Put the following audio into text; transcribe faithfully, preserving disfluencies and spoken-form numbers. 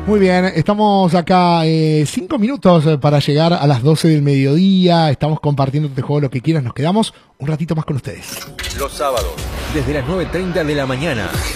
Muy bien, estamos acá eh, cinco minutos para llegar a las doce del mediodía. Estamos compartiendo este juego, lo que quieras. Nos quedamos un ratito más con ustedes. Los sábados, desde las nueve treinta de la mañana.